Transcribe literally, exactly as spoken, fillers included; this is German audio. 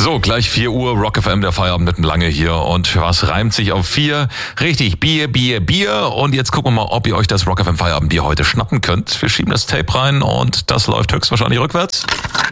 So, gleich vier Uhr, Rock F M, der Feierabend mit dem Lange hier. Und was reimt sich auf vier? Richtig, Bier, Bier, Bier. Und jetzt gucken wir mal, ob ihr euch das Rock F M Feierabend Bier heute schnappen könnt. Wir schieben das Tape rein und das läuft höchstwahrscheinlich rückwärts.